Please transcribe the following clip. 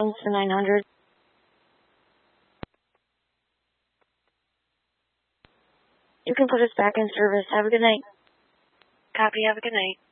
to 900. You can put us back in service. Have a good night. Copy. Have a good night.